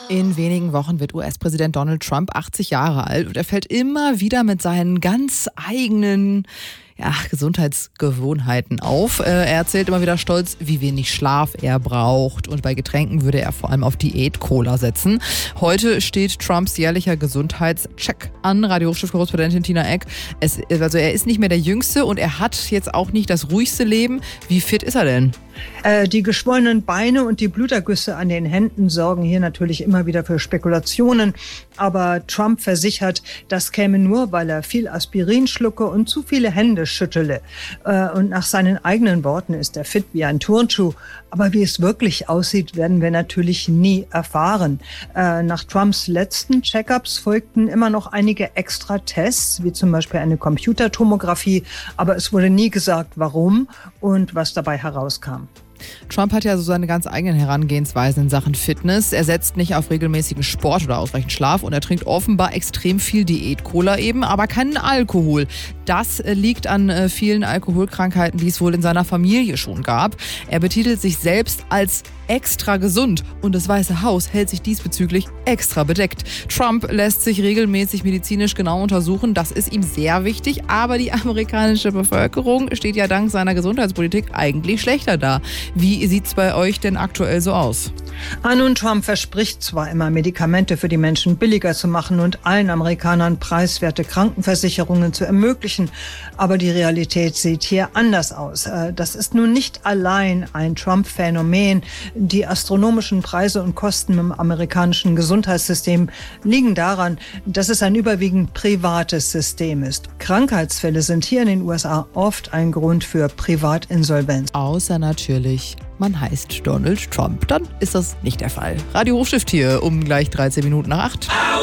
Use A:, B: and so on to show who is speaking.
A: In wenigen Wochen wird US-Präsident Donald Trump 80 Jahre alt und er fällt immer wieder mit seinen ganz eigenen Gesundheitsgewohnheiten auf. Er erzählt immer wieder stolz, wie wenig Schlaf er braucht und bei Getränken würde er vor allem auf Diät-Cola setzen. Heute steht Trumps jährlicher Gesundheitscheck an. Radio-Hochschulkorrespondentin Tina Eck. Er ist nicht mehr der Jüngste und er hat jetzt auch nicht das ruhigste Leben. Wie fit ist er denn?
B: Die geschwollenen Beine und die Blutergüsse an den Händen sorgen hier natürlich immer wieder für Spekulationen. Aber Trump versichert, das käme nur, weil er viel Aspirin schlucke und zu viele Hände schüttele. Und nach seinen eigenen Worten ist er fit wie ein Turnschuh. Aber wie es wirklich aussieht, werden wir natürlich nie erfahren. Nach Trumps letzten Check-ups folgten immer noch einige extra Tests, wie zum Beispiel eine Computertomographie. Aber es wurde nie gesagt, warum und was dabei herauskam.
A: Trump hat ja so seine ganz eigenen Herangehensweisen in Sachen Fitness. Er setzt nicht auf regelmäßigen Sport oder ausreichend Schlaf und er trinkt offenbar extrem viel Diät-Cola eben, aber keinen Alkohol. Das liegt an vielen Alkoholkrankheiten, die es wohl in seiner Familie schon gab. Er betitelt sich selbst als extra gesund und das Weiße Haus hält sich diesbezüglich extra bedeckt. Trump lässt sich regelmäßig medizinisch genau untersuchen, das ist ihm sehr wichtig, aber die amerikanische Bevölkerung steht ja dank seiner Gesundheitspolitik eigentlich schlechter da. Wie sieht's bei euch denn aktuell so aus?
B: Nun, Trump verspricht zwar immer, Medikamente für die Menschen billiger zu machen und allen Amerikanern preiswerte Krankenversicherungen zu ermöglichen, aber die Realität sieht hier anders aus. Das ist nun nicht allein ein Trump-Phänomen. Die astronomischen Preise und Kosten im amerikanischen Gesundheitssystem liegen daran, dass es ein überwiegend privates System ist. Krankheitsfälle sind hier in den USA oft ein Grund für Privatinsolvenz.
A: Außer natürlich, man heißt Donald Trump. Dann ist das nicht der Fall. Radio Hochstift hier um gleich 13 Minuten nach 8.